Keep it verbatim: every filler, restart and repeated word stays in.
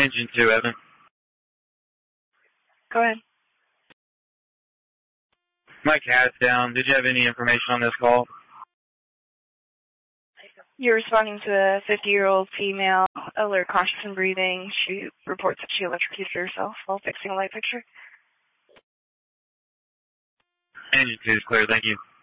Engine two, Evan. Go ahead. Mike Hat's down. Did you have any information on this call? You're responding to a fifty-year-old female, alert, conscious and breathing. She reports that she electrocuted herself while fixing a light fixture. Engine two is clear, thank you.